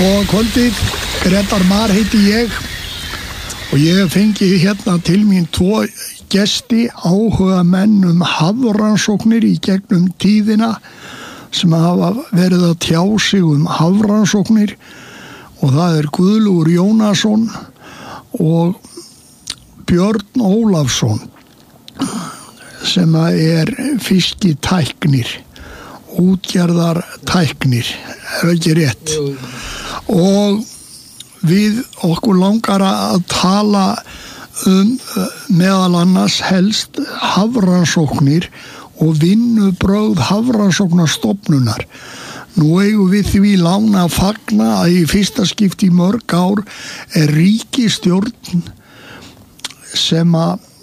Góða kvöldið, Grétar Mar heiti ég og ég fengi hérna til mín 2 gesti, áhuga menn hafrannsóknir í gegnum tíðina sem hafa verið að tjá sig hafrannsóknir og það Guðlaugur Jónasson og Björn Ólafsson sem fiskitæknir, útgerðartæknir, ekki rétt? Jú. Og við okkur langar að tala meðal annars helst hafrannsóknir og vinnubrögð hafrannsóknarstofnunar. Nú eigum við því lána að fagna að í fyrsta skipti í mörg ár ríkisstjórn sem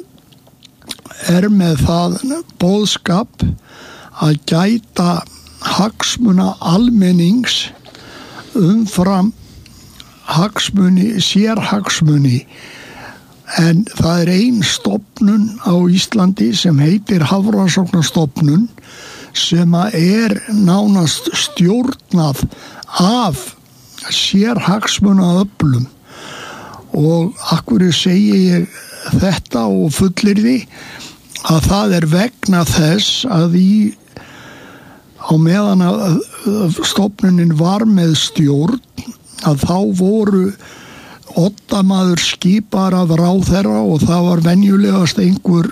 með það boðskap að gæta hagsmuna almennings umfram hagsmuni, sérhagsmuni. En það ein stofnun á Íslandi sem heitir Hafrannsóknarstofnun sem nánast stjórnað af sérhagsmunaöflum. Og af hverju segi ég þetta og fullyrði að það vegna þess að á meðan að stofnunin var með stjórn að þá voru oddamaður skipar af ráðherra og það var venjulegast einhver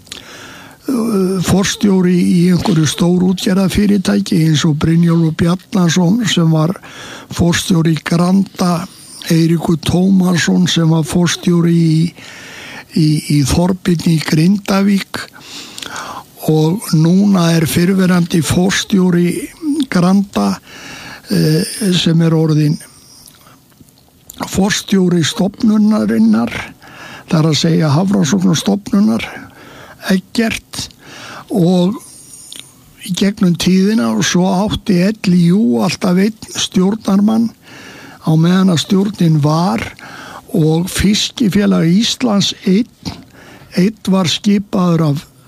forstjóri í einhverju stórútgerðarfyrirtæki eins og Brynjólfur Bjarnason sem var forstjóri í Granda, Eiríkur Tómasson sem var forstjóri í Þorbirni í Grindavík og núna fyrrverandi forstjóri Granda sem orðin forstjóri stofnunarinnar, það að segja Hafrannsóknarstofnunar, Eggert, og í gegnum tíðina og svo átti LÍU alltaf einn stjórnarmann á meðan að stjórnin var og Fiskifélag Íslands einn var skipaður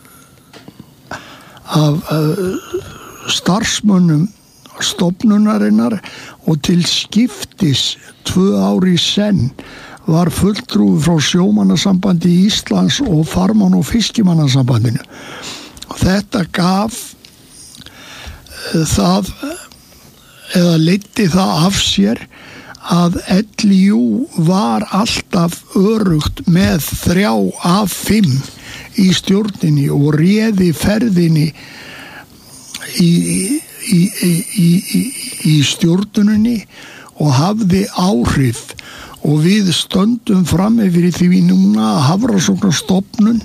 af starfsmönnum stofnunarinnar og til skiptis 2 ár í senn var fulltrúi frá Sjómannasambandi Íslands og Farmanna- og Fiskimannasambandinu. Þetta gaf það eða leiddi það af sér að LÍU var alltaf örugt með 3 af 5 í stjórninni og réði ferðinni í stjórnuninni og hafði áhrif og við stöndum frammi fyrir því núna að Hafrannsóknarstofnun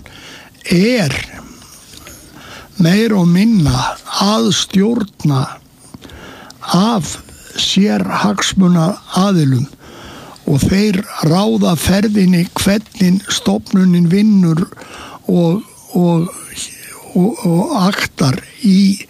meira og minna að stjórna af sérhagsmuna aðilum og þeir ráða ferðinni hvernig stofnunin vinnur og aktar í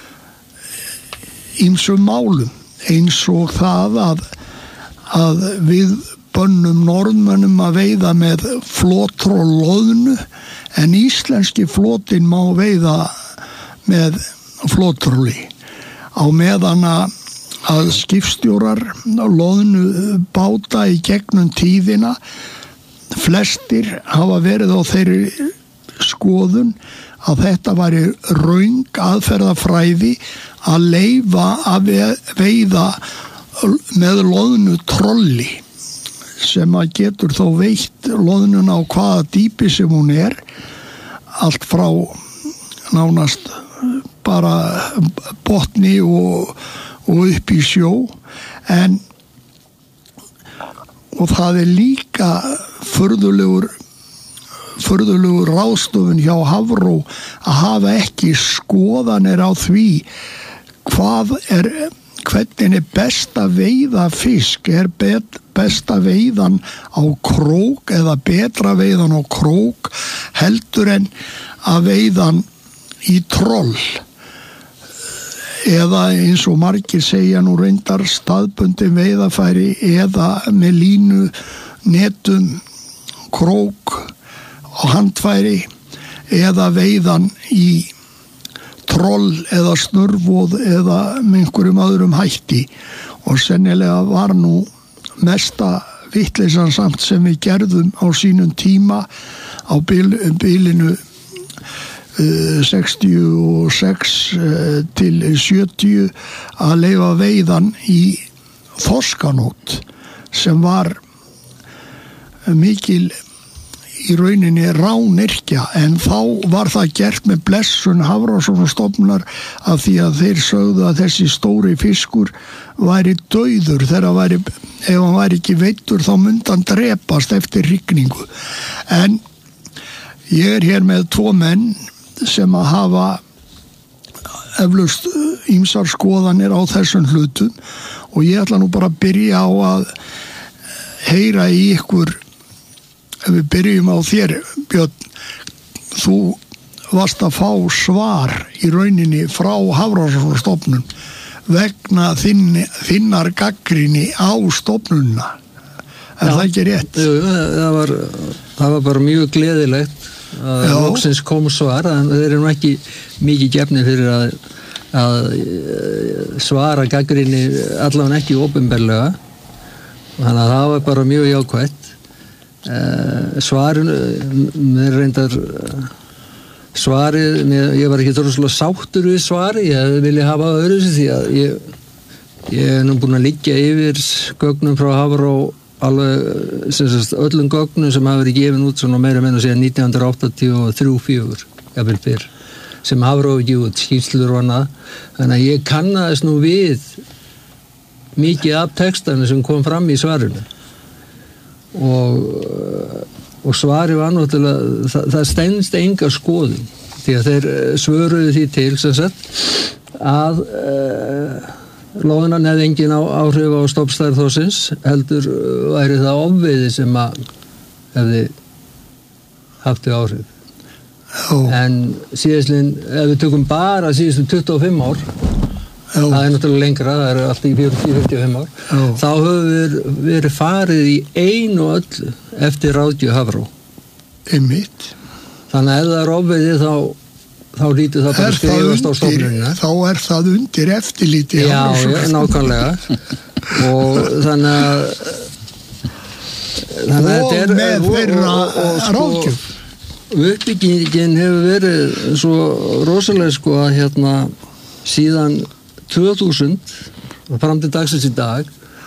ýmsum málum eins og það að við bönnum Norðmönnum að veiða með flottroll loðnu en íslenski flotinn má veiða með flottrolli á meðan að skipstjórar loðnu báta í gegnum tíðina flestir hafa verið á þeirri skoðun að þetta væri röng aðferðafræði að leyfa að veiða með loðnu trolli sem að getur þó veitt loðnuna á hvaða dýpi sem hún allt frá nánast bara botni og upp í sjó og það líka furðulegur ráðstöfun hjá Hafró að hafa ekki skoðanir á því hvernig best að veiða fisk, best að veiðan á krók eða betra veiðan á krók heldur en að veiðan í troll eða eins og margir segja nú reyndar staðbundin veiðafæri eða með línu, netum, krók og handfæri eða veiðan í troll eða snurvoð eða með einhverjum öðrum hætti og sennilega var nú mesta vitleysan samt sem við gerðum á sínum tíma á bilinu 66 til 70 að leyfa veiðan í þorskanót sem var mikil í rauninni rányrkja, en þá var það gert með blessun Hafrannsóknastofnunar af því að þeir sögðu að þessi stóri fiskur væri dauður þegar ef hann væri ekki veiddur þá myndi hann drepast eftir rigningu. En ég hér með 2 menn sem að hafa eflaust ýmsar skoðanir á þessum hlutum og ég ætla nú bara að byrja á að heyra í ykkur. Ef við byrjum á þér, Björn, þú varst að fá svar í rauninni frá Hafrannsóknastofnun vegna þinnar gagnrýni á stofnunina. Er það ekki rétt? Jú, það var bara mjög gleðilegt að loksins kom svar, en þeir eru ekki mikið gefni fyrir að svara gagnrýni allavega ekki opinberlega, þannig að það var bara mjög jákvætt. Svarinu mér reyndar svarið, ég var ekki þorðslega sáttur við svari, ég vilja hafa öðru því að ég nú búin að liggja yfir gögnum frá Hafró alveg öllum gögnum sem hafa verið gefin út svona meira meina síðan 1983-4 jafnvel fyrr sem Hafró ekki út, skýrslur og annað, þannig að ég kannaðist nú við mikið af textanu sem kom fram í svarinu og svari var náttúrulega það steinst enga skoðun því að þeir svöruðu því til sem sagt að loðnan hefði engin áhrif á stofnstærð þorsins, heldur væri það ofveiði sem að hefði haft áhrif. En síðastliðin, ef við tökum bara síðustu 25 ár það er náttúrulega lengra, það er alltaf í 40-45 ár, þá höfum við verið farið í einu og öllu eftir ráðgjöf Hafró. Einmitt. Þannig að ef það er ofveiði þá lítur það bara skrifast á stofnunina. Þá er það undir eftirliti. Já, nákvæmlega. Og þannig að og með þeirra ráðgjöf. Uppbyggingin hefur verið svo rosalega sko að síðan 2000 fram til dagsins í dag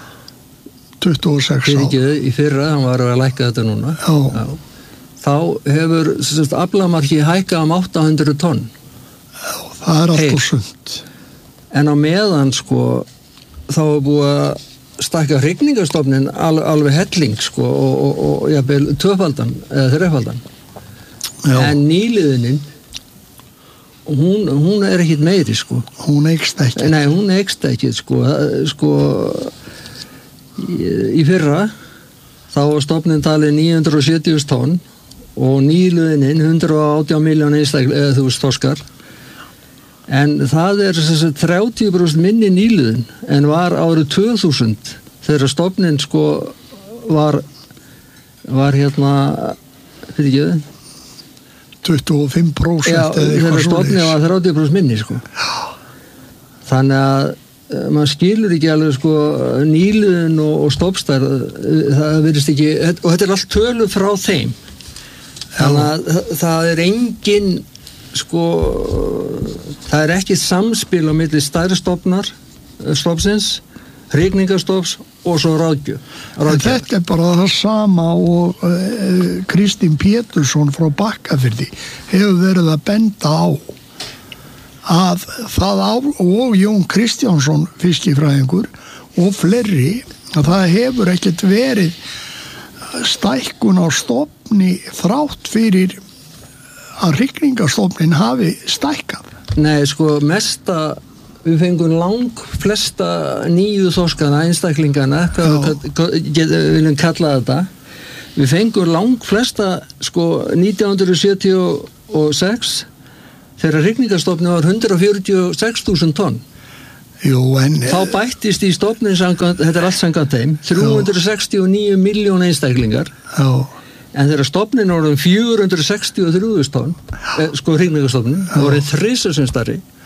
26 ár í fyrra, hann var að lækka þetta núna já. Þá hefur aflamarki hækkað 800 tonn það er alltaf sund en á meðan sko þá er búið að stækka hrygningarstofnin alveg helling sko og jafnvel 2-faldan eða 3-faldan en nýliðunin hún er ekkit meiri sko. Hún eykst ekki. Nei, hún eykst ekki sko í fyrra þá var stofnin talið 970 tonn og nýliðinin 118 miljónir eða þorskar en það er 30% minni nýliðin en var árið 2000 þegar stofnin sko var fyrir ekki 25% eða eitthvað stofni var 30% minni sko. Þannig að maður skilur ekki alveg sko nýliðun og stofnstærð það virðist ekki, og þetta er allt tölu frá þeim þannig að það er engin sko það er ekki samspil á milli stærri stofnsins hrygningarstofns og svo ráðgjöf. Þetta er bara það sama og Kristín Pétursson frá Bakkafirði hefur verið að benda á að það og Jón Kristjánsson fiskifræðingur og fleiri að það hefur ekkert verið stækkun á stofni þrátt fyrir að hrygningarstofnin hafi stækkað. Nei, sko mesta við fengum lang flesta nýju þorskana, einstaklingana viljum kalla þetta við fengum lang flesta sko 1976 þegar hrygningarstofni var 146.000 tonn þá bættist í stofnin þetta er allt samkvæmt þeim 369 miljón einstaklingar en þegar stofnin voru 463.000 tonn sko hrygningarstofnin voru 3 sem stærri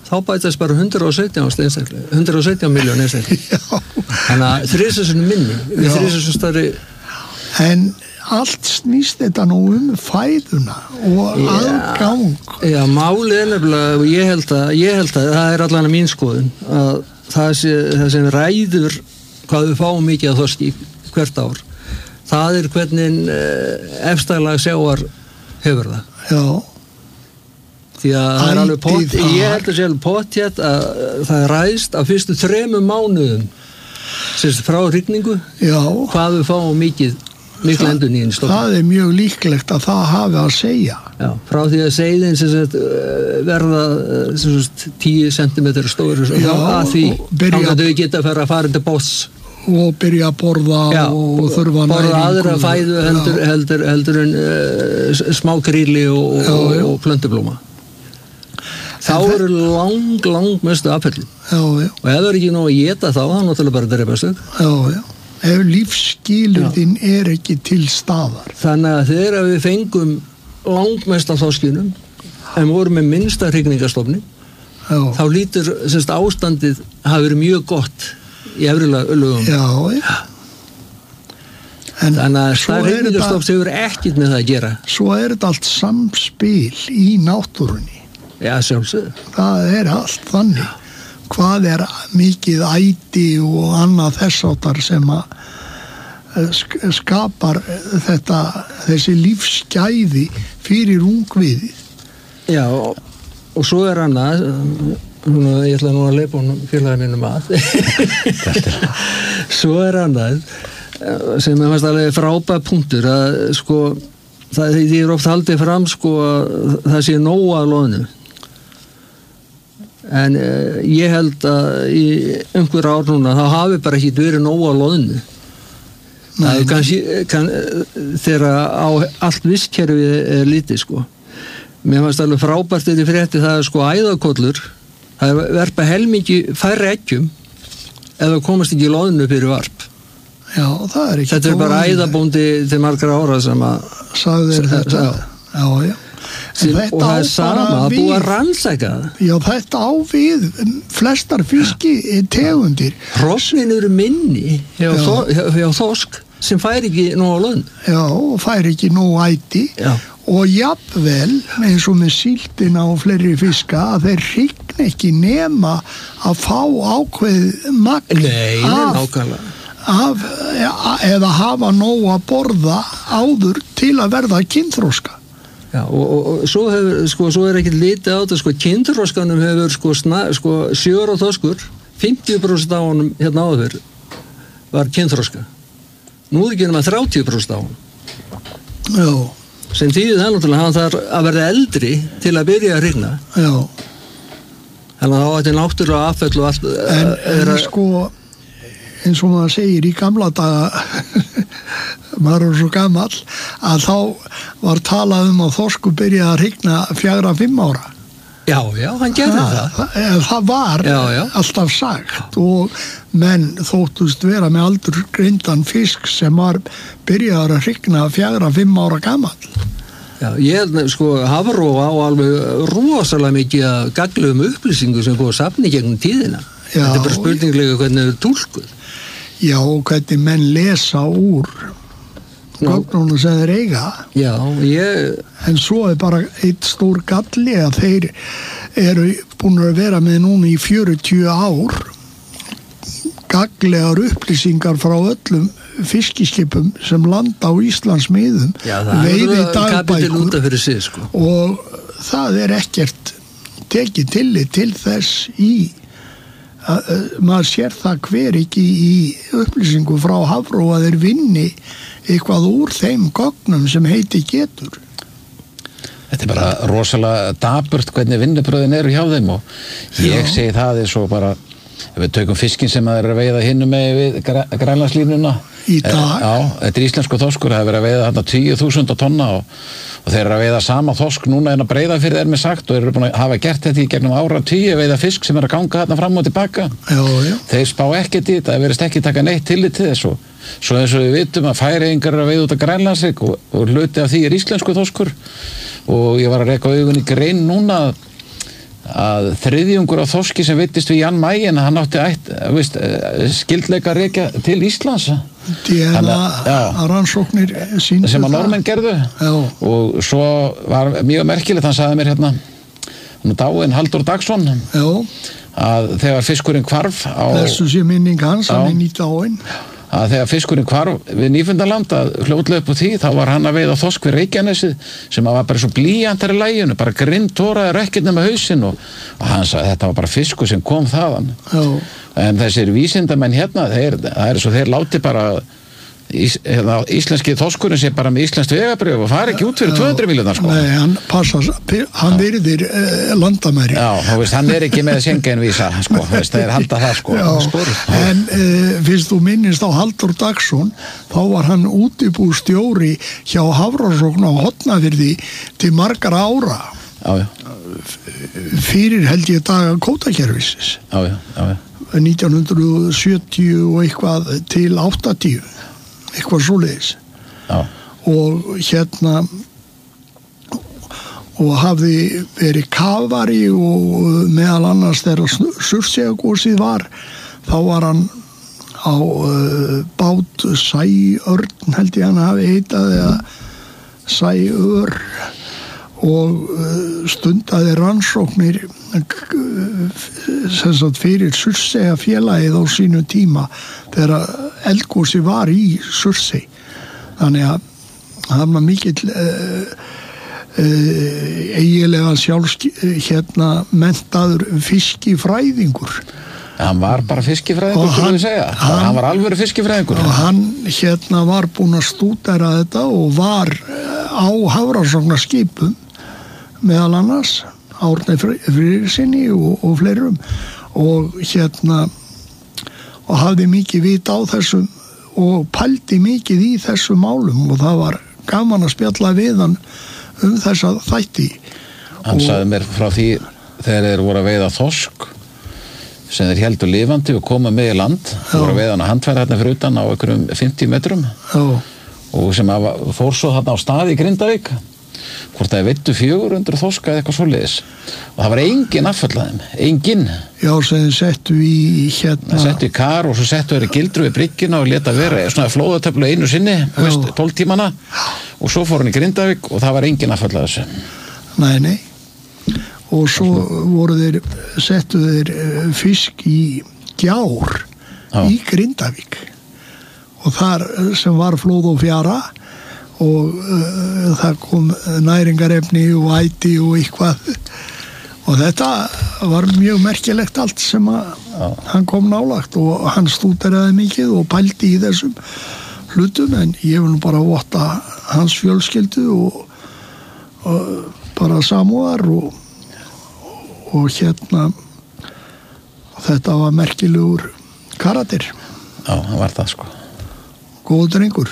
þá bætast bara 117 miljón einstaklingar. Þannig að 3 sinnum minni, við 3 sinnum stærri. En allt snýst þetta nú fæðuna og aðgang. Já, málið nefnilega, og ég held að það allan að mín skoðun, að það sem ræður hvað við fáum mikið af þorski hvert ár, það hvernig efstæðlag sjávar hefur það. Já. Því að það alveg ég held að sé alveg pottþétt að það ræðst á fyrstu 3 mánuðum frá rigningu, hvað við fáum mikla endurnýjun í stofnum. Það mjög líklegt að það hafi að segja. Já, frá því að seiðin verða 10 cm stóri að því að þau geta að fara til boss og byrja að borða og þurfa næringu. Borða aðra fæðu heldur en smá kríli og plöntublóma. Þá lang mestu affellin. Og ef það ekki nóg að éta þá náttúrulega bara drepast þau. Já. Ef lífsskilyrðin ekki til staðar. Þannig að þegar við fengum langmest af þorskinum en vorum með minnsta hrygningarstofni, þá lítur ástandið hafi verið mjög gott í efri lögum. Já. Þannig að það hrygningarstofn hefur ekkert með það að gera. Svo þetta allt samspil í náttúrunni. Já, sjálfsögðu. Það allt þannig. Hvað mikið æti og annað þessáttar sem að skapar þessi lífsgæði fyrir ungviðið. Já, og svo annað, ég ætla nú að leipa félagið mínum að. Svo annað sem fannst alveg frábær punktur að það oft haldið fram að það sé nóg að loðnu. En ég held að í einhver ár núna þá hafi bara ekki verið nóg að loðnu. Það kannski þegar á allt vistkerfið lítið Mér fannst alveg frábært þetta frétti það æðakollur það verpa helmingi færri eggjum ef það komast ekki í loðnu fyrir varp. Já, það ekki. Þetta bara æðabóndi til margra ára sem að sagði þetta. Já. Og það sama að búa að rannsaka það. Já, þetta á við flestar fiski tegundir. Hrossin eru minni hjá þorsk sem fær ekki nóg á loðnu. Já, og fær ekki nóg æti. Já. Og jafnvel, eins og með síldina og fleiri fiska, að þeir hrygna ekki nema að fá ákveð magn eða hafa nóg að borða áður til að verða kynþroska. Já, og svo ekkert litið á þetta, kynþroskanum hefur sjór og þorskur, 50% á honum hérna áður var kynþroska. Nú ekki nema 30% á honum. Já. Sem þýðir það náttúrulega hann þarf að verða eldri til að byrja að hrygna. Já. Þannig að þá ætti náttúrulega affell og allt. En eins og maður segir í gamla daga, maður svo gamall, að þá var talað að þorsku byrjaði að hrygna 4-5 ára. Já, hann gerði það. Það var alltaf sagt og menn þóttust vera með aldurgreindan fisk sem var byrjaði að hrygna 4-5 ára gamall. Já, ég Hafró á alveg rosalega mikið að gagnlegum upplýsingu sem búið að safna í gegnum tíðina. Já, þetta bara spurninglega hvernig þau túlkuð. Já, hvernig menn lesa úr gögnunum sem þeir eiga. Já, en svo bara eitt stór galli að þeir eru búin að vera með núna í 40 ár gagnlegar upplýsingar frá öllum fiskiskipum sem landa á Íslands miðum. Já, það kapitel út af fyrir sig, og það ekkert tekið tillit til þess maður sér það hver ekki í upplýsingu frá Hafró að þeir vinni eitthvað úr þeim gögnum sem heiti getur. Þetta bara rosalega dapurt hvernig vinnubröðin eru hjá þeim og ég segi það svo bara ef við tökum fiskinn sem að að veiða hinum með við grænlandslínuna í dag. Já, þetta íslensku þorskur, það verið að veiða þarna 10.000 tonna og þeir eru að veiða sama þorsk núna en að Breiðafirði mér sagt og eru búin að hafa gert þetta í gegnum áratugi veiða fisk sem að ganga þarna fram og tilbaka. Já. Þeir spá ekkert í þetta, það verðist ekki taka neitt tillit til þessu. Svo eins og við vitum að Færeyingar eru að veiða út af Grænlandsvík og hluti af því íslensku þorskur og ég var að reka augun í Grein núna að þriðjungur af þorski sem veittist við Jan Mayen, hann átti skildleika rekja til Íslands. DNA rannsóknir sýndu sem að Normenn gerðu. Já. Og svo var mjög merkilegt, hann sagði mér hérna, hann dáinn Halldór Dagsson, Já. Að þegar fiskurinn hvarf á... Þessu sé minning hans, hann nýtt dáinn. Að þegar fiskurinn hvarf við Nýfundaland að fljótlega upp á því, þá var hann að veiða þorsk við Reykjanesið sem að var bara svo blýjantar í læginu, bara grindtóraður ekkert nema hausinn og hann sagði þetta var bara fiskur sem kom þaðan. Já. En þessir vísindamenn hérna, þeir láti bara íslenski þorskurinn sé bara með íslenskt vegabréf og fari ekki út fyrir 200 milljónar sko. Nei, hann virðir landamæri. Já, þú veist, hann ekki með Schengen-vísa sko, það halda það sko. En fyrst þú minnist á Halldór Dagsson, þá var hann útibústjóri hjá Hafrannsókn á Hornafirði til margar ára. Já. Fyrir held ég daga kvótakerfisins. Já. 1970 og eitthvað til 80. Eitthvað svoleiðis. Já. Og og hafði verið kafari og meðal annars þegar Surtseyjargosið var, þá var hann á bát Sæörn held ég hann hafi heitað eða Sæör og stundaði rannsóknir sem sagt fyrir Surtseyjarfélagið á sínu tíma þegar eldgosi var í Surtsey. Þannig að hann var mikill eiginlega menntaður fiskifræðingur. Hann var bara fiskifræðingur, skulum við segja. Hann var alvöru fiskifræðingur. Og hann var búinn að stúdera þetta og var á Hafrannsóknarskipum meðal annars Árni Friðrikssyni og fleirum og og hafði mikið vit á þessum og pældi mikið í þessum málum og það var gaman að spjalla við hann þessa þætti. Hann sagði mér frá því þegar þeir voru að veiða þorsk sem þeir héldu lifandi og koma með í land, voru að veiða hann að handfæra hérna fyrir utan á einhverjum 50 metrum. Já. Og sem fór svo þarna á stað í Grindavík, hvort það veittu 400 þorska eða eitthvað svoleiðis og það var engin afföllaðum, engin. Já, sem settu í settu í kar og svo settu þeir í gildru við bryggjuna og leta vera svona flóðatöflu einu sinni, 12 tímana og svo fór hann í Grindavík og það var engin afföllað þessu. Nei. Og svo settu þeir fisk í gjár í Grindavík og þar sem var flóð og fjara og það kom næringarefni og æti og eitthvað og þetta var mjög merkilegt allt sem hann kom nálagt og hann stúderaði mikið og pældi í þessum hlutum en ég vil nú bara votta hans fjölskyldu og bara samúðar og þetta var merkilegur karakter. Já, það var það sko. Góður drengur.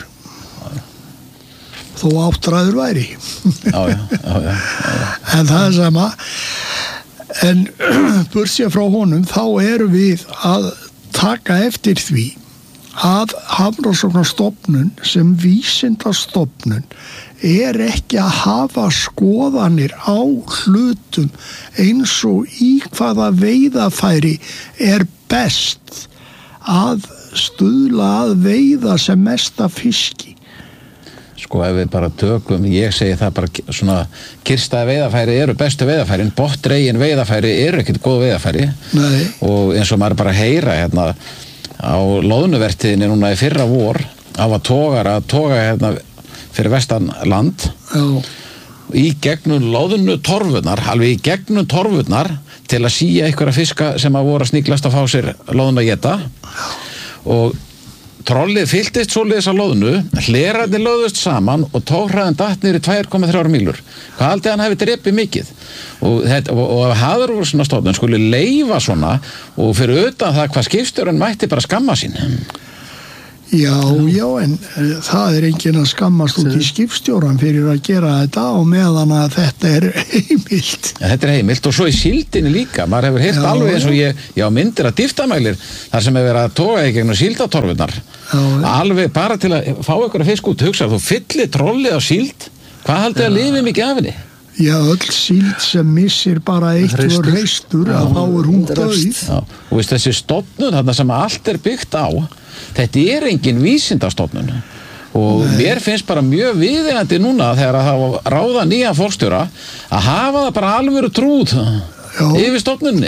Þó áttræður væri. Já. En það sama. En burtséð frá honum, þá erum við að taka eftir því að Hafrannsóknastofnun sem vísindastofnun ekki að hafa skoðanir á hlutum eins og í hvaða veiðafæri best að stuðla að veiða sem mesta fiski. Sko ef við bara tökum, ég segi það bara svona kyrstaði veiðafæri eru bestu veiðafæri, en botndregin veiðafæri eru ekkert góð veiðafæri. Nei. Og eins og maður bara heyra hérna á loðnuvertíðinni núna í fyrra vor á að toga hérna fyrir vestan land. Já. Í gegnum loðnutorfurnar, alveg í gegnum torfurnar til að sía einhverja fiska sem að voru að sníklast að fá sér loðnu að geta. Og trollið fylltist svoleiðis að loðnu, hlerarnir lögðust saman og tóhraðan datt niður í 2,3 mílur. Hvað haldið hann hefði drepið mikið? Og Hafrannsóknastofnun skuli leyfa svona og fyrir utan það hvað skipstjórinn mætti bara skamma sín. Já, en það enginn að skammast út í skipstjóran fyrir að gera þetta og meðan að þetta heimilt. Ja, þetta heimilt og svo í síldinni líka. Maður hefur heyrt alveg eins og ég á myndir að dýftamælir þar sem hefur verið að toga í gegnum síldatorfurnar. Alveg bara til að fá einhverja fisk út. Hugsa, þú fyllir trollið á síld, hvað haldið að lifi mikið af henni? Já, öll síld sem missir bara eitt var hreistur, að þá hún döið. Já, og veist þessi stofnun þarna sem allt byggt á, þetta engin vísindastofnun og mér finnst bara mjög viðeigandi núna þegar að það ráða nýja forstjóra að hafa það bara alvöru trúð yfir stofnunni.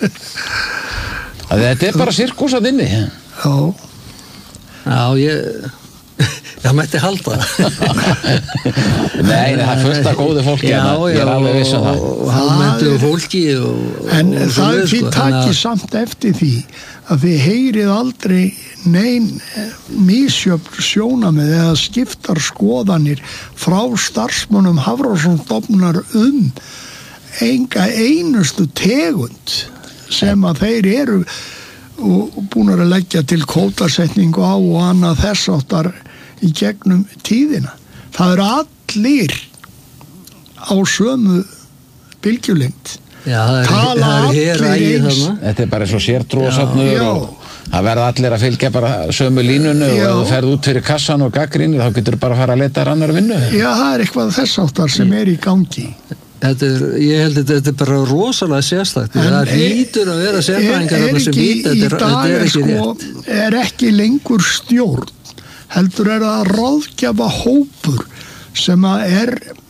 Þetta bara sirkus að inni. Já, það mætti halda Nei, það fullt af góðu fólki ég alveg viss það og hálmentu fólki en það því takki samt eftir því að þið heyrið aldrei nein misjöfn sjónamið eða skiptar skoðanir frá starfsmönnum Hafrannsóknastofnunar enga einustu tegund sem að þeir eru og búin að leggja til kvótasetningu á og annað þess áttar í gegnum tíðina. Það eru allir á sömu bylgjulengd. Tala allir eins. Þetta bara svo sértrúasöfnur og það verða allir að fylgja bara sömu línunu og ef þú ferð út fyrir kassan og gagnrýni þá getur bara að fara að leita annar vinnu. Já, það eitthvað þess áttar sem í gangi. Ég held að þetta bara rosalega sérstakt. Það hlýtur að vera sérfræðingar sem vita þetta ekki lengur stjórn. Heldur það ráðgjafa hópur sem að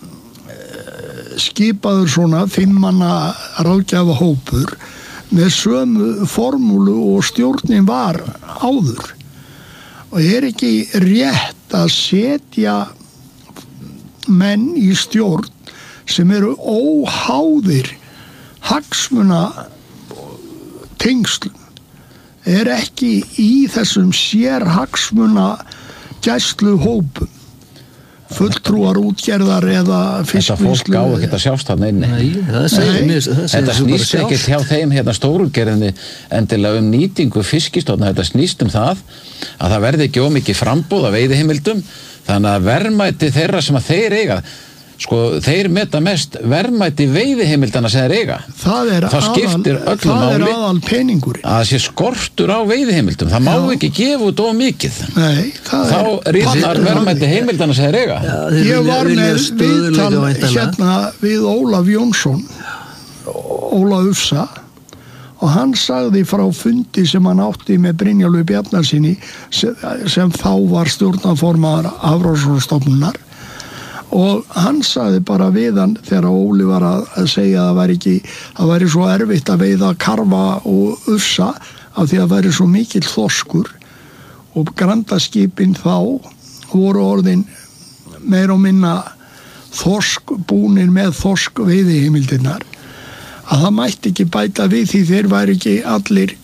skipaður svona 5 manna ráðgjafa hópur með sömu formúlu og stjórnin var áður. Og ekki rétt að setja menn í stjórn sem eru óháðir hagsmuna tengslum. Ekki í þessum sérhagsmuna gæslu hópum fulltrúar útgerðar eða fiskvinnslu. Þetta fólk á ekki að sjást þarna inni. Þetta snýst ekki hjá þeim stórútgerðinni endilega nýtingu fiskistofna, þetta snýst það að það verði ekki ómikið framboð af veiðiheimildum, þannig að verðmæti þeirra sem að þeir eiga þeir meta mest verðmæti veiðiheimildana sem þeir eiga. Það skiptir öllu máli aðal peningur. Að sé skortur á veiðiheimildum. Það má ekki gefa út of mikið. Nei, þá rýrnar verðmæti heimildana sem þeir eiga. Ég var með viðtal við Ólaf Jónsson, Ólaf Ufsa, og hann sagði frá fundi sem hann átti með Brynjólfi Bjarnasyni sem þá var stjórnarformaður Hafrannsóknastofnunar. Og hann sagði bara við hann þegar Óli var að segja að það væri svo erfitt að veiða karfa og ufsa af því að það væri svo mikill þorskur og grandaskipin þá voru orðin meir og minna búnir með þorsk veiðiheimildirnar að það mætti ekki bæta við því þeir væri ekki allir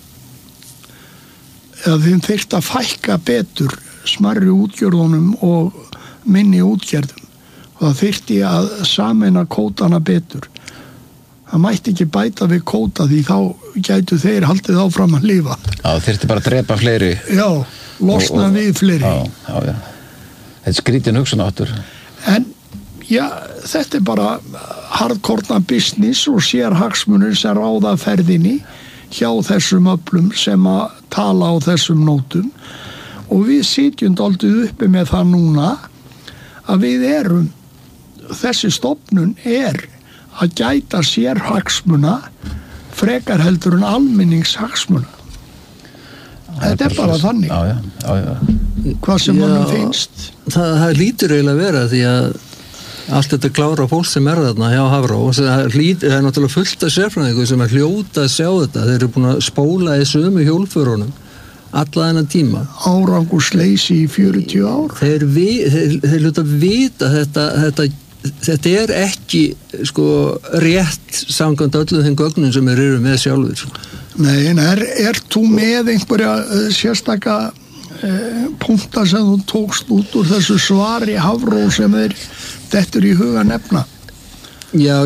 eða þeim þyrfti að fækka betur smærri útgjörðunum og minni útgerðum. Og það þyrfti að sameina kótana betur. Það mætti ekki bæta við kóta því þá gætu þeir haldið áfram að lifa. Já, þyrfti bara að drepa fleiri. Já, losna við fleiri. Já. Þetta skrítin hugsunáttur. En, þetta bara harðkorna business og sérhagsmunir sem ráða ferðinni hjá þessum öflum sem að tala á þessum nótum. Og við sitjum dálítið uppi með það núna að við þessi stofnun að gæta sérhagsmuna frekar heldur en almenningshagsmuna. Þetta bara þannig. Já. Hvað sem honum finnst. Það lítur eiginlega að vera því að allt þetta klára fólk sem þarna hjá Hafró, það er náttúrulega fullt af sérfræðingu sem hljóta að sjá þetta. Þeir eru búin að spóla í sömu hjólförunum alla þennan tíma. Árangursleysi í 40 ár. Þeir hljóta að vita þetta ekki rétt samkvæmt öllum þeim gögnum sem eru með sjálfur. Nei, en þú með einhverja sérstaka punkta sem þú tókst út úr þessu svari Hafró sem dettur í huga nefna? Já,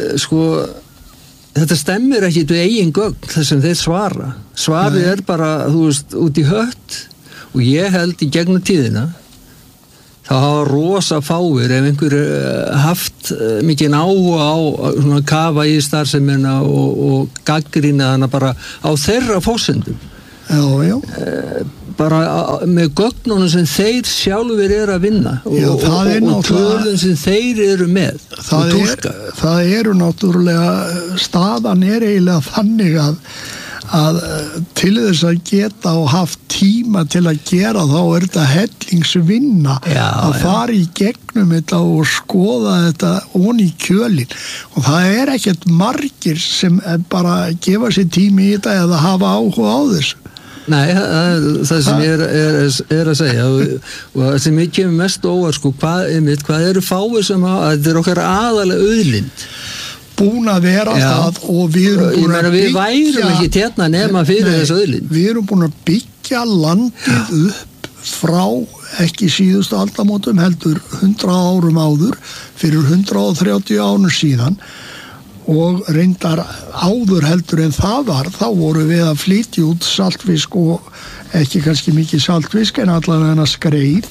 þetta stemmir ekki við eigin gögn þess sem þeir svara. Svarið bara, út í hött og ég held í gegnum tíðina þá hafa rosa fáir ef einhver haft mikinn áhuga á svona kafa í starfsemina og gagnrýna hana bara á þeirra forsendum. Já. bara með gögnunum sem þeir sjálfur eru að vinna og tölum sem þeir eru með það eru náttúrulega staðan eiginlega þannig að til þess að geta og haft tíma til að gera þá þetta hellingsvinna að fara í gegnum þetta og skoða þetta onni í kjölinn og það ekkert margir sem bara gefa sér tími í þetta eða hafa áhuga á þessu. Nei, það sem ég er að segja og það sem ég kemur mest óvart sko, hvað eru fáir sem þetta er okkar aðalega auðlind búin að vera það og við erum búin að byggja við værum ekki térna nema fyrir þessu auðlind við erum búin að byggja landið upp frá ekki síðustu aldamótum heldur 100 árum áður fyrir 130 árum síðan og reyndar áður heldur en það var þá voru við að flytja út saltfisk og ekki kannski mikið saltfisk en allavega skreið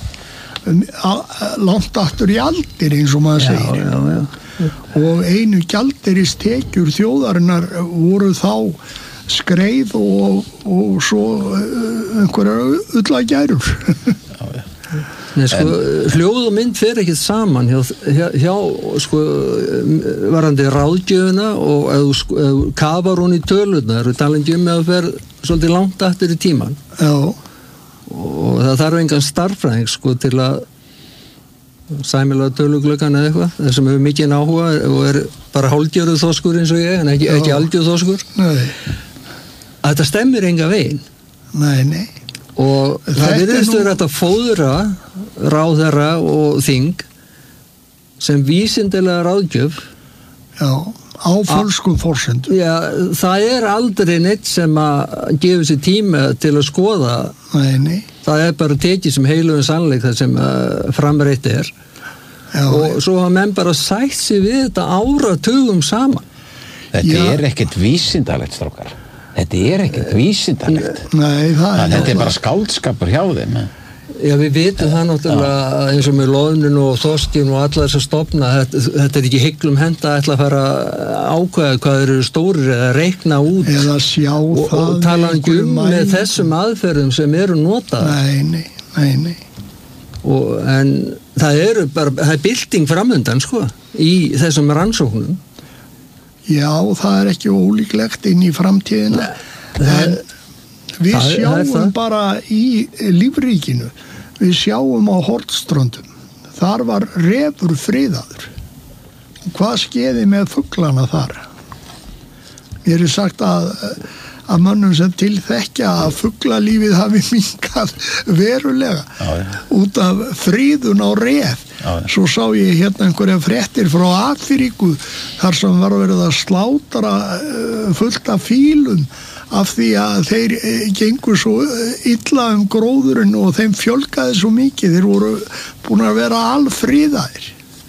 langt aftur í aldir eins og maður segir og einu gjaldeyristekjur þjóðarinnar voru þá skreið og svo einhverjar ullagærur Nei, sko, hljóð og mynd fer ekkert saman hjá sko, varandi ráðgjöfuna og ef þú kafar hún í tölurnar og talandi að fer svolítið langt aftur í tíman og það þarf engan starffræðing sko, til að sæmilega töluglöggan eða eitthvað það sem hefur mikið áhuga og bara hálfgerður þoskur eins og ég en ekki algjör þoskur að þetta stemmir enga veginn Nei og það virðist vera að fóðra ráðherra og þing sem vísindilega ráðgjöf á fölskum forsendum það aldrei neitt sem að gefa sér tíma til að skoða Nei það bara tekið sem heilugum sannleik það sem framreitt og svo hafa menn bara sætt sig við þetta áratugum saman Þetta ekkert vísindalegt strákar Þetta ekkert vísindalegt Nei, þetta bara skáldskapur hjá þeim Já, við vitum það náttúrulega eins og með loðnun og þorskin og allar þess að stofna þetta ekki hygglum henda ætla að fara ákveða hvað eru stórir eða reikna út eða sjá og tala með þessum aðferðum sem eru notað Nei en það bylting framundan sko í þessum rannsóknum Já, það ekki ólíklegt inn í framtíðina en við sjáum bara í lífríkinu við sjáum á Hornströndum þar var refur friðaður og hvað skeiði með fuglana þar mér sagt að mönnum sem til þekkja að fuglalífið hafi minnkað verulega út af friðun á ref svo sá ég hérna einhverja fréttir frá Afríku þar sem var verið að slátra fullt af fílum af því að þeir gengu svo illa gróðurinn og þeim fjölgaði svo mikið þeir voru búin að vera alfriðaðir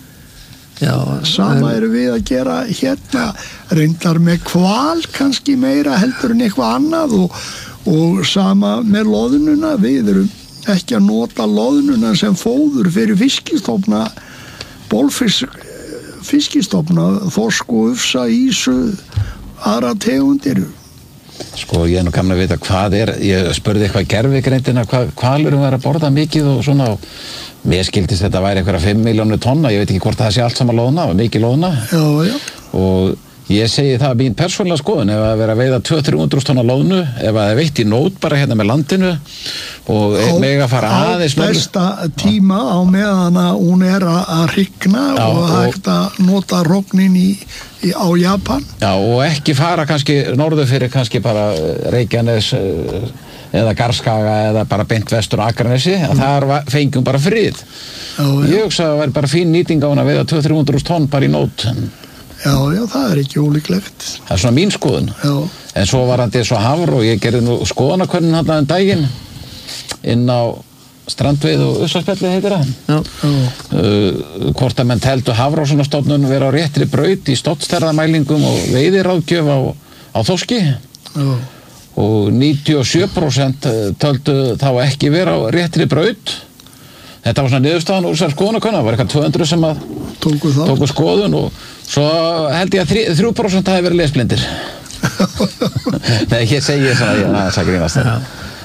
sama eru við að gera hérna reyndar með hval kannski meira heldur en eitthvað annað og sama með loðnuna við erum ekki að nota loðnuna sem fóður fyrir fiskistofna bólfisk fiskistofna þorsk og ufsa, ísu aðra tegundir Sko ég nú gaman að vita hvað ég spurði eitthvað gervigreindina hvað hvalurum var að borða mikið og svona og mér skildist þetta væri einhverja 5 milljónir tonna ég veit ekki hvort það sé allt saman loðna og mikið loðna og ég segi það mín persónulega skoðun ef að vera að veiða 200-300 tonna loðnu ef að það veitt í nót bara hérna með landinu og mega fara aðeins á besta tíma á meðan að hún að hrygna og hægt að nota rognin á Japan og ekki fara kannski norður fyrir kannski bara Reykjanes eða Garðskaga eða bara beint vestur Akranesi að þar fengjum bara frið ég hugsa að það væri bara fín nýting á hún að veiða 200-300 tonn bara í nót Já, það ekki ólíklegt. Það svona mín skoðun. En svo var hann svo hafr og ég gerði nú skoðanakönnun hann daginn inn á Strandveið og Ussarspjalli heitir það. Hvort að menn teldu Hafrannsóknastofnun vera á réttri braut í stofnstærðamælingum og veiðiráðgjöf á þorski. Og 97% töldu þá ekki vera á réttri braut. Þetta var svona niðurstaðan úr þessar skoðanakönnun, það var eitthvað 200 sem að tóku skoðun og svo held ég að 3% hafi verið lesblindir. Nei, hér segi ég svona, það grínast það.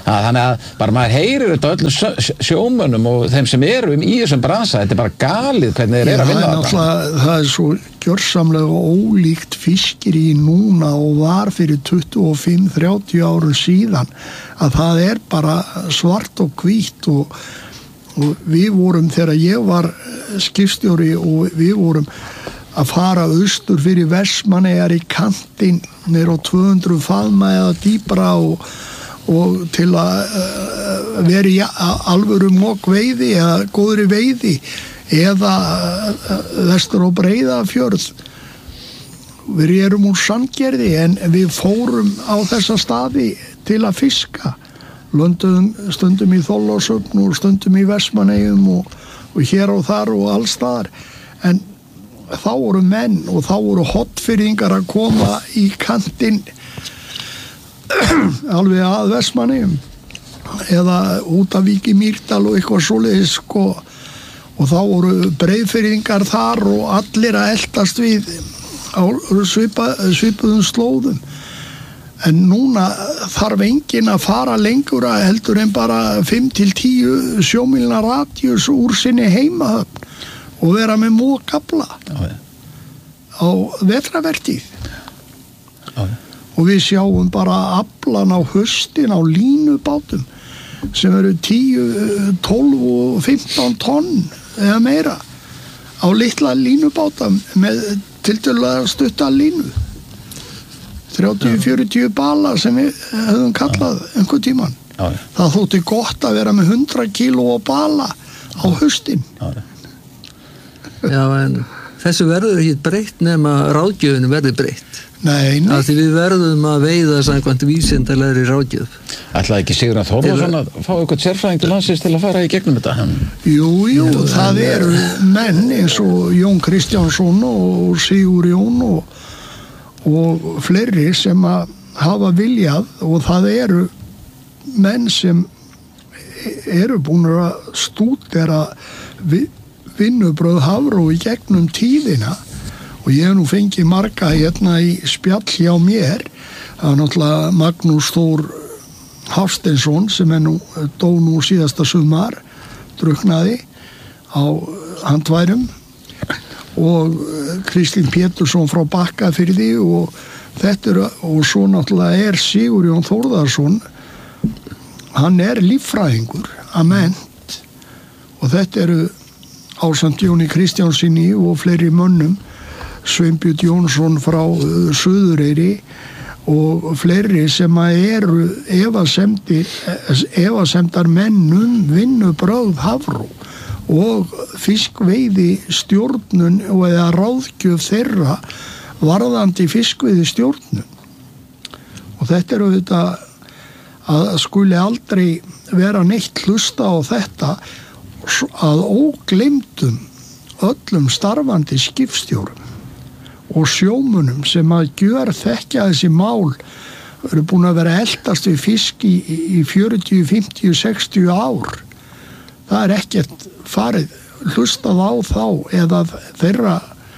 Þannig að bara maður heyrir þetta öllum sjómönnum og þeim sem eru í þessum bransa, þetta bara galið hvernig þeir að vinna þetta. Það svo gjörsamlega ólíkt fiskir í núna og var fyrir 25-30 árum síðan að það bara svart og hvítt og við vorum þegar ég var skipstjóri og við vorum að fara austur fyrir Vestmannaeyjar í kantinn niður á 200 faðma eða dýpra og til að vera í alvöru mokkveiði eða góðri veiði eða vestur á Breiðafjörð. Við erum úr Sandgerði en við fórum á þessa staði til að fiska. Lönduðum stundum í Þorlákshöfn og stundum í Vestmannaeyjum og hér og þar og alls staðar. En þá voru menn og þá voru Hornfirðingar að koma í kantinn alveg að Vestmannaeyjum eða út af Vík í Mýrdal og eitthvað svoleiðis sko. Og þá voru Breiðfirðingar þar og allir að eltast við á svipuðum slóðum. En núna þarf enginn að fara lengur að heldur en bara 5-10 sjómílna radíus úr sinni heimahöfn og vera með mókafla á vetrarvertíð. Og við sjáum bara aflan á haustin á línubátum sem eru 10, 12 og 15 tonn eða meira á litla línubáta með tiltölulega stutta línu. 30-40 bala sem við höfum kallað einhvern tímann. Það þótti gott að vera með 100 kíló bala á haustin. Já, en þessu verður ekki breytt nema ráðgjöfinu verður breytt. Nei. Af því við verðum að veiða samkvæmt vísindalegri ráðgjöf. Ætlaði ekki Sigurður Þórðarson að fá eitthvað sérfræðing til landsins til að fara í gegnum þetta? Jú, það eru menn eins og Jón Kristjánsson og Sigurður Jón og fleiri sem að hafa viljað og það eru menn sem eru búin að stúdera vinnubröð Hafró í gegnum tíðina og ég hef nú fengið marga hérna í spjall hjá mér. Það er náttúrulega Magnús Þór Hafsteinsson sem dó nú síðasta sumar, drukknaði á Handværum og Kristín Pétursson frá Bakkafirði og þetta og svo náttúrulega Sigurjón Þórðarsson, hann líffræðingur að mennt og þetta eru ásamt Jóni Kristjánsinni og fleiri mönnum, Sveinbjörn Jónsson frá Suðureyri og fleiri sem eru efasemdar mennum vinnubrögð Hafró og fiskveiði stjórnun eða ráðgjöf þeirra varðandi fiskveiði stjórnun. Og þetta þetta að skuli aldrei vera neitt hlusta á þetta að ógleymdum öllum starfandi skipstjórum og sjómunum sem að gjörþekkja þessi mál eru búin að vera eldast við fisk í 40, 50, 60 ár. Það ekkert farið hlustað á þá eða þeirra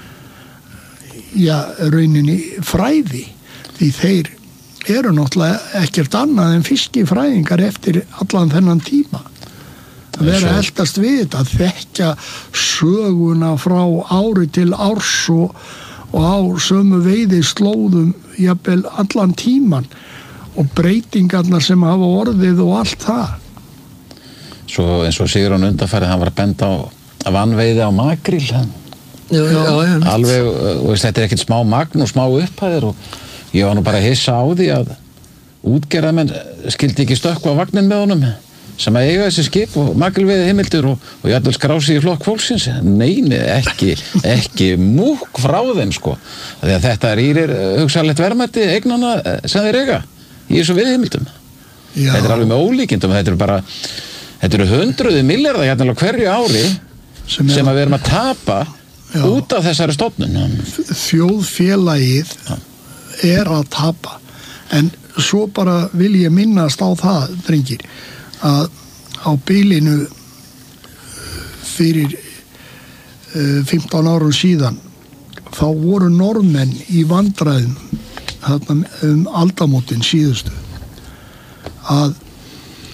rauninni fræði því þeir eru náttúrulega ekkert annað en fiskifræðingar eftir allan þennan tíma. Að vera eldast við þetta, að þekkja söguna frá ári til árs og á sömu veiði slóðum jafnvel allan tíman og breytingarnar sem hafa orðið og allt það. Svo eins og Sigurjón undanfarið, hann var að benda á vanveiði á makril. Já. Alveg, og þetta ekkert smá magn og smá upphæðir og ég var nú bara hissa á því að útgerðarmenn skildi ekki stökkva á vagnin með honum sem að eiga þessi skip og makrilveiði heimildir og jafnvel skrási í flokk fólksins. Nei, ekki múkk frá þeim sko. Því að þetta írir hugsanlegt verðmæti eignana sem þeir eiga í þessu veiðheimildum. Þetta alveg með ólíkindum. Þetta eru hundruði milljarða hérna hverju ári sem að við erum að tapa út af þessari stofnun. Þjóðfélagið að tapa. En svo bara vil ég minnast á það, drengir, að á bilinu fyrir 15 árum síðan þá voru Norðmenn í vandræðum aldamótin síðustu að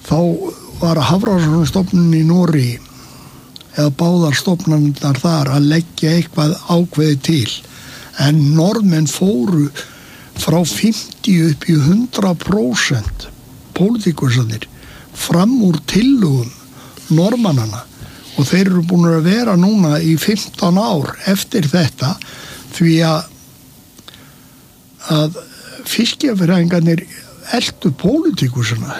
þá var Hafrannsóknastofnun í Noregi eða báðar stofnanirnar þar að leggja eitthvað ákveði til en norðmenn fóru frá 50 upp í 100% pólitíkusarnir fram úr tillögum normannana og þeir eru búin að vera núna í 15 ár eftir þetta því að fiskjafræðingarnir eltu pólitíkusana